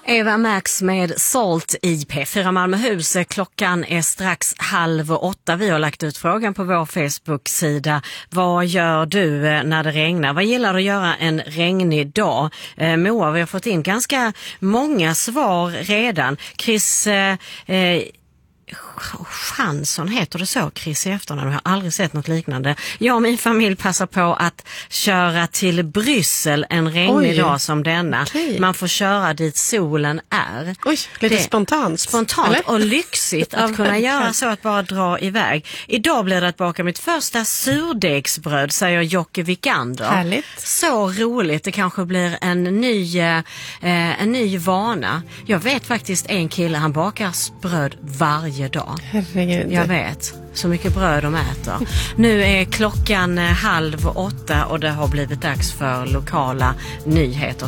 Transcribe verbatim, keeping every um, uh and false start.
Eva Max med Salt i P fyra Malmöhus. Klockan är strax halv åtta. Vi har lagt ut frågan på vår Facebook-sida. Vad gör du när det regnar? Vad gillar du att göra en regnig dag? Eh, Moa, vi har fått in ganska många svar redan. Chris... Eh, eh, Chansson heter det så, Chris i efternamn. Jag har aldrig sett något liknande. Jag och min familj passar på att köra till Bryssel en regnig Oj. dag som denna. Okay. Man får köra dit solen är. Oj, lite det spontant. Spontant eller? och lyxigt att kunna göra så, att bara dra iväg. Idag blir det att baka mitt första surdegsbröd, säger Jocke Vikander. Härligt. Så roligt, det kanske blir en ny, eh, en ny vana. Jag vet faktiskt en kille, han bakar bröd varje dag. Herregud. Jag vet, så mycket bröd de äter. Nu är klockan halv åtta och det har blivit dags för lokala nyheter.